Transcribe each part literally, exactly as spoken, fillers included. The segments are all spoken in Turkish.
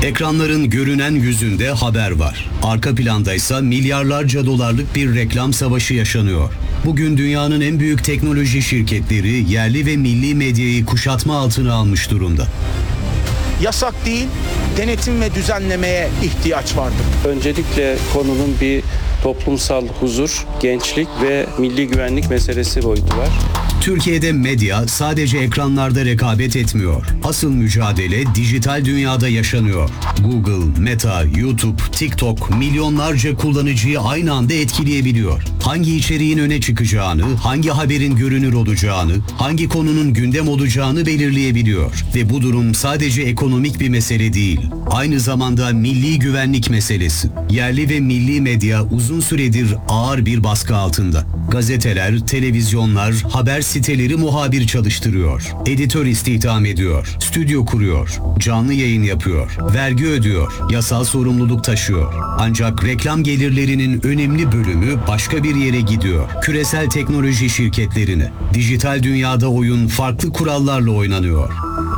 Ekranların görünen yüzünde haber var. Arka plandaysa milyarlarca dolarlık bir reklam savaşı yaşanıyor. Bugün dünyanın en büyük teknoloji şirketleri yerli ve milli medyayı kuşatma altına almış durumda. Yasak değil, denetim ve düzenlemeye ihtiyaç vardır. Öncelikle konunun bir toplumsal huzur, gençlik ve milli güvenlik meselesi boyutu var. Türkiye'de medya sadece ekranlarda rekabet etmiyor. Asıl mücadele dijital dünyada yaşanıyor. Google, Meta, YouTube, TikTok milyonlarca kullanıcıyı aynı anda etkileyebiliyor. Hangi içeriğin öne çıkacağını, hangi haberin görünür olacağını, hangi konunun gündem olacağını belirleyebiliyor. Ve bu durum sadece ekonomik bir mesele değil. Aynı zamanda milli güvenlik meselesi. Yerli ve milli medya uzun süredir ağır bir baskı altında. Gazeteler, televizyonlar, haber siteleri muhabir çalıştırıyor. Editör istihdam ediyor. Stüdyo kuruyor. Canlı yayın yapıyor. Vergi ödüyor. Yasal sorumluluk taşıyor. Ancak reklam gelirlerinin önemli bölümü başka bir yere gidiyor. Küresel teknoloji şirketlerine. Dijital dünyada oyun farklı kurallarla oynanıyor.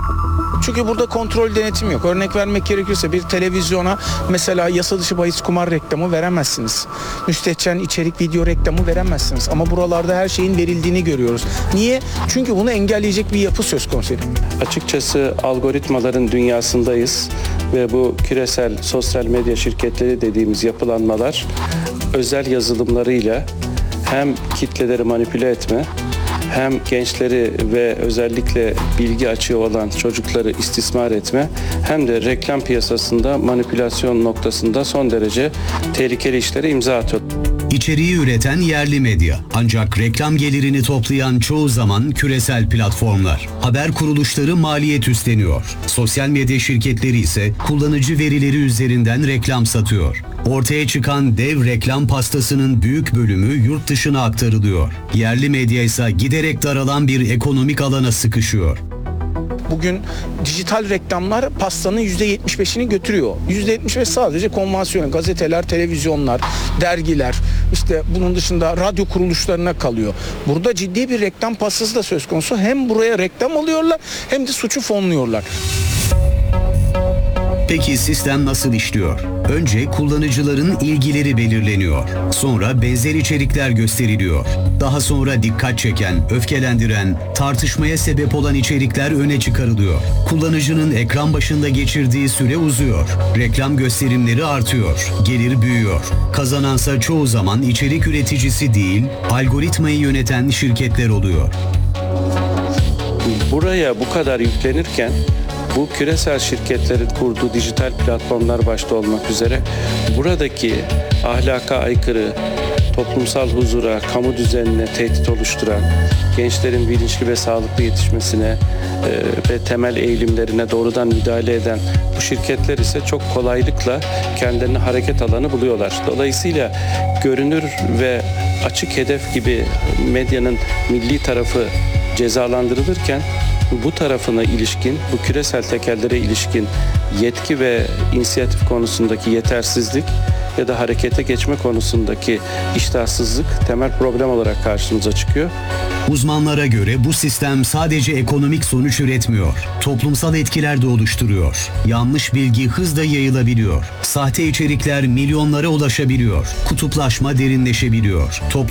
Çünkü burada kontrol, denetim yok. Örnek vermek gerekirse bir televizyona mesela yasa dışı bahis kumar reklamı veremezsiniz. Müstehcen içerik video reklamı veremezsiniz. Ama buralarda her şeyin verildiğini görüyoruz. Niye? Çünkü bunu engelleyecek bir yapı söz konusu. Açıkçası algoritmaların dünyasındayız ve bu küresel sosyal medya şirketleri dediğimiz yapılanmalar özel yazılımlarıyla hem kitleleri manipüle etme, hem gençleri ve özellikle bilgi açığı olan çocukları istismar etme, hem de reklam piyasasında manipülasyon noktasında son derece tehlikeli işlere imza atıyor. İçeriği üreten yerli medya. Ancak reklam gelirini toplayan çoğu zaman küresel platformlar. Haber kuruluşları maliyet üstleniyor. Sosyal medya şirketleri ise kullanıcı verileri üzerinden reklam satıyor. Ortaya çıkan dev reklam pastasının büyük bölümü yurt dışına aktarılıyor. Yerli medya ise giderek daralan bir ekonomik alana sıkışıyor. Bugün dijital reklamlar pastanın yüzde yetmiş beşini götürüyor. yüzde yetmiş beş sadece konvansiyonel gazeteler, televizyonlar, dergiler, işte bunun dışında radyo kuruluşlarına kalıyor. Burada ciddi bir reklam pastası da söz konusu. Hem buraya reklam alıyorlar hem de suçu fonluyorlar. Peki sistem nasıl işliyor? Önce kullanıcıların ilgileri belirleniyor. Sonra benzer içerikler gösteriliyor. Daha sonra dikkat çeken, öfkelendiren, tartışmaya sebep olan içerikler öne çıkarılıyor. Kullanıcının ekran başında geçirdiği süre uzuyor. Reklam gösterimleri artıyor. Gelir büyüyor. Kazanansa çoğu zaman içerik üreticisi değil, algoritmayı yöneten şirketler oluyor. Buraya bu kadar yüklenirken bu küresel şirketlerin kurduğu dijital platformlar başta olmak üzere buradaki ahlaka aykırı, toplumsal huzura, kamu düzenine tehdit oluşturan, gençlerin bilinçli ve sağlıklı yetişmesine e, ve temel eğilimlerine doğrudan müdahale eden bu şirketler ise çok kolaylıkla kendilerine hareket alanı buluyorlar. Dolayısıyla görünür ve açık hedef gibi medyanın milli tarafı cezalandırılırken bu tarafına ilişkin, bu küresel tekerlere ilişkin yetki ve inisiyatif konusundaki yetersizlik ya da harekete geçme konusundaki iştahsızlık temel problem olarak karşımıza çıkıyor. Uzmanlara göre bu sistem sadece ekonomik sonuç üretmiyor, toplumsal etkiler de oluşturuyor. Yanlış bilgi hızla yayılabiliyor. Sahte içerikler milyonlara ulaşabiliyor. Kutuplaşma derinleşebiliyor. Toplum